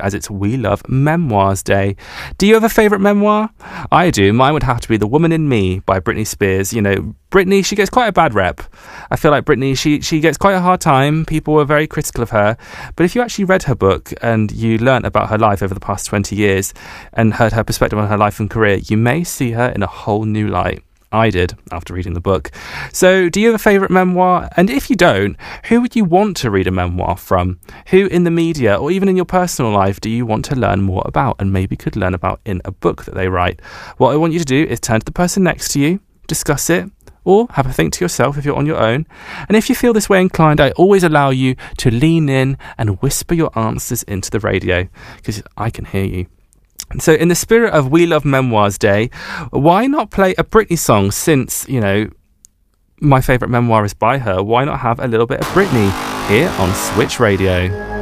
as it's We Love Memoirs Day. Do you have a favourite memoir? I do. Mine would have to be The Woman in Me by Britney Spears. You know, Britney, she gets quite a bad rep. I feel like Britney, she gets quite a hard time. People were very critical of her. But if you actually read her book and you learnt about her life over the past 20 years and heard her perspective on her life and career, you may see her in a whole new light. I did after reading the book. So do you have a favourite memoir? And if you don't, who would you want to read a memoir from? Who in the media or even in your personal life do you want to learn more about and maybe could learn about in a book that they write? What I want you to do is turn to the person next to you, discuss it, or have a think to yourself if you're on your own. And if you feel this way inclined, I always allow you to lean in and whisper your answers into the radio because I can hear you. So in the spirit of We Love Memoirs Day, why not play a Britney song since, you know, my favourite memoir is by her? Why not have a little bit of Britney here on Switch Radio?